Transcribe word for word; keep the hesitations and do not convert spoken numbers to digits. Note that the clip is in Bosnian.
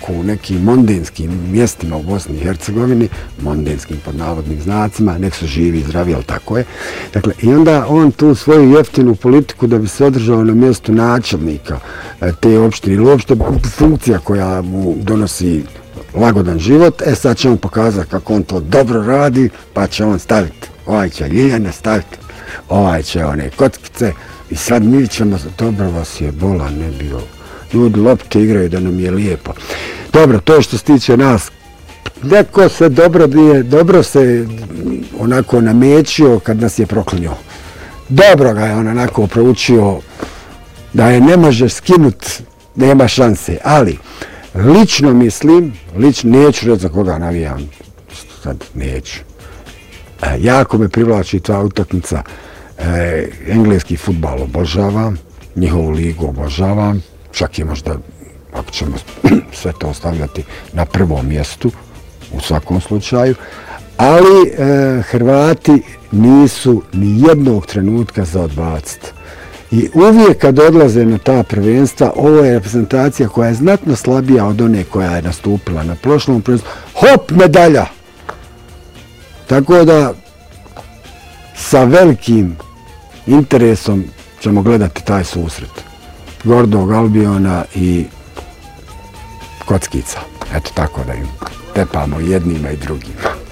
onako u nekim mondenskim mjestima u Bosni i Hercegovini, mondenskim pod navodnim znacima, nek su živi i zdravi, ali tako je. Dakle, i onda on tu svoju jeftinu politiku da bi se održao na mjestu načelnika te opštine ili uopšte funkcija koja mu donosi lagodan život, e sad će on pokazati kako on to dobro radi, pa će on staviti, ovaj će Ljiljane staviti, ovaj će one kockice i sad mi ćemo, dobro vas je bola ne bio, ljudi lopte igraju da nam je lijepo. Dobro, to što se tiče nas, neko se dobro nije, dobro se onako namećio kad nas je proklinio. Dobro ga je on onako proučio da je ne može skinut, nema šanse, ali lično mislim, lično neću reći za koga navijam, sad neću. E, jako me privlači ta utakmica, e, engleski fudbal obožavam, njihovu ligu obožavam, čak je možda, ako ćemo sve to ostavljati na prvom mjestu, u svakom slučaju, ali e, Hrvati nisu ni jednog trenutka za odbaciti. I uvijek kad odlaze na ta prvenstva, ovo je reprezentacija koja je znatno slabija od one koja je nastupila na prošlom prvenstvu. Hop, medalja! Tako da sa velikim interesom ćemo gledati taj susret. Gordog Albiona i Kockica. Eto tako da im tepamo jednima i drugima.